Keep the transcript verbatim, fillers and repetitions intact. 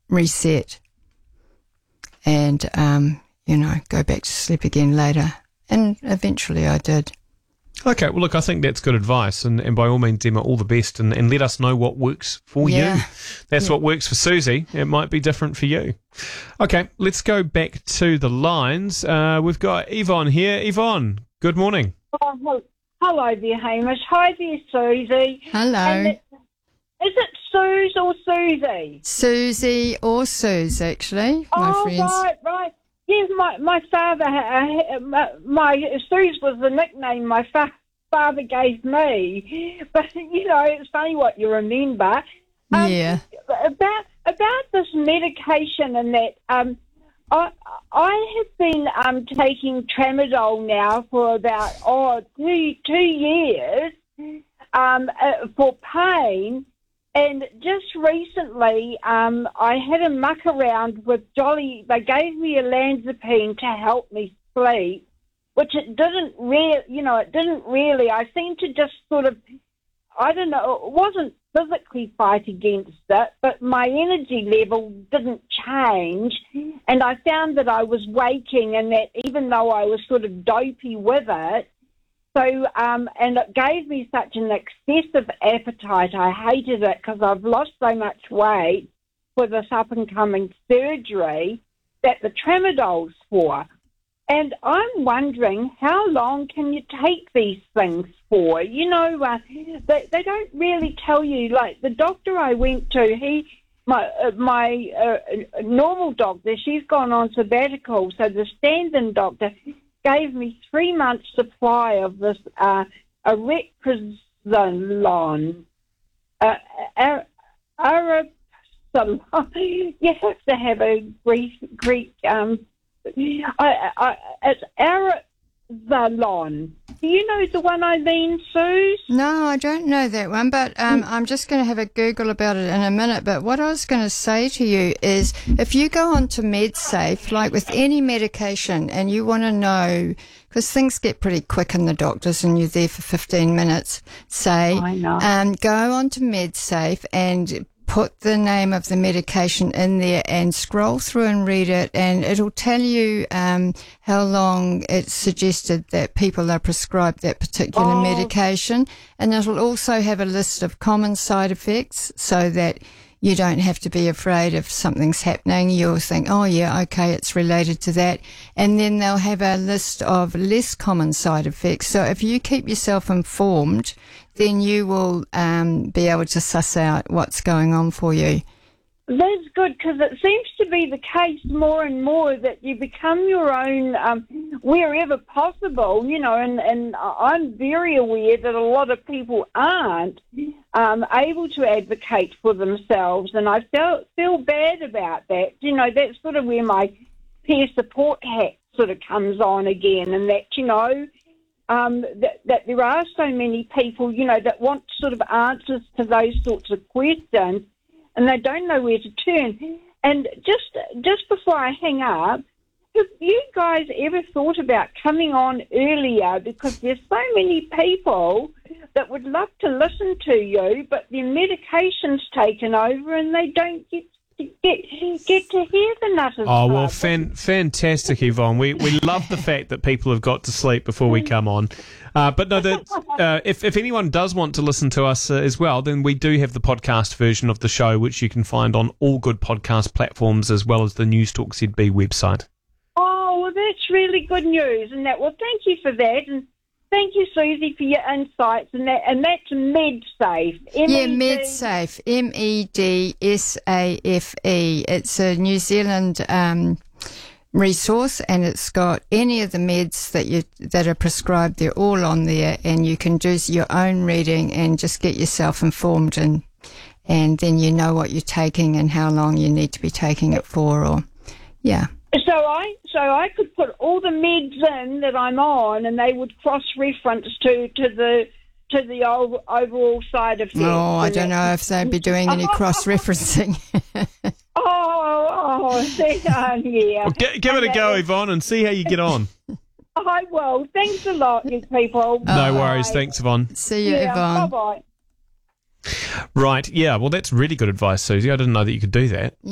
reset and, um, you know, go back to sleep again later. And eventually I did. Okay, well, look, I think that's good advice, and, and by all means, Emma, all the best, and, and let us know what works for Yeah. you. That's Yeah. what works for Susie. It might be different for you. Okay, let's go back to the lines. Uh, we've got Yvonne here. Yvonne, good morning. Oh, hel- hello there, Hamish. Hi there, Susie. Hello. And it, is it Suze or Susie? Susie or Suze, actually, my oh, friends. right, right. Yes, my my father, uh, my, my Suze was the nickname my fa- father gave me. But you know, it's funny what you remember. Um, Yeah. About about this medication and that. Um, I I have been um taking tramadol now for about oh two two years. Um, uh, for pain. And just recently, um, I had a muck around with Jolly. They gave me olanzapine to help me sleep, which it didn't really, you know, it didn't really. I seemed to just sort of, I don't know, it wasn't physically fight against it, but my energy level didn't change. And I found that I was waking and that even though I was sort of dopey with it, So, um, and it gave me such an excessive appetite. I hated it because I've lost so much weight for this up-and-coming surgery that the tramadol's for. And I'm wondering, how long can you take these things for? You know, uh, they, they don't really tell you. Like the doctor I went to, he, my uh, my uh, normal doctor, she's gone on sabbatical, so the stand-in doctor gave me three months' supply of this uh, ariprazolone. Uh, ar- ariprazolone. You have to have a Greek, Greek um, I, I, it's ariprazolone. Do you know the one I mean, Suze? No, I don't know that one, but um, I'm just going to have a Google about it in a minute. But what I was going to say to you is if you go on to MedSafe, like with any medication, and you want to know, because things get pretty quick in the doctors and you're there for fifteen minutes, say, I know. um, go on to MedSafe and put the name of the medication in there and scroll through and read it, and it'll tell you um, how long it's suggested that people are prescribed that particular Oh. medication, and it'll also have a list of common side effects so that you don't have to be afraid if something's happening. You'll think, oh yeah, okay, it's related to that. And then they'll have a list of less common side effects. So if you keep yourself informed, then you will um, be able to suss out what's going on for you. That's good, because it seems to be the case more and more that you become your own um, wherever possible, you know, and, and I'm very aware that a lot of people aren't um, able to advocate for themselves, and I feel, feel bad about that. You know, that's sort of where my peer support hat sort of comes on again, and that, you know, um, that, that there are so many people, you know, that want sort of answers to those sorts of questions, and they don't know where to turn. And just just before I hang up, have you guys ever thought about coming on earlier? Because there's so many people that would love to listen to you, but their medication's taken over and they don't get to, get, get to hear the Nutters Oh, well, Club. fan, fantastic, Yvonne. We we love the fact that people have got to sleep before we come on. Uh, but no, that, uh, if, if anyone does want to listen to us uh, as well, then we do have the podcast version of the show, which you can find on all good podcast platforms as well as the Newstalk Z B website. Oh, well, that's really good news. And that, well, thank you for that. And thank you, Susie, for your insights. And that, and that's MedSafe. Yeah, M E D MedSafe, M E D S A F E. It's a New Zealand um, resource, and it's got any of the meds that you that are prescribed. They're all on there, and you can do your own reading and just get yourself informed, and and then you know what you're taking and how long you need to be taking it for. Or yeah. So I so I could put all the meds in that I'm on, and they would cross-reference to, to the to the ov- overall side effects. Oh, I And don't that- know if they'd be doing any cross-referencing. Oh, oh, see, um, yeah. Well, g- give it a go, Yvonne, and see how you get on. I will. Thanks a lot, you people. No Bye. worries. Thanks, Yvonne. See you, Yeah, Yvonne. bye-bye. Right, yeah, well, that's really good advice, Susie. I didn't know that you could do that.